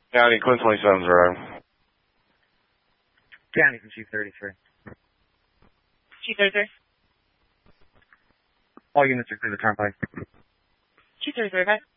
County, Quinn 27-0. County from Chief 33. Chief 33. All units are clear to turnpike. Chief 33, okay.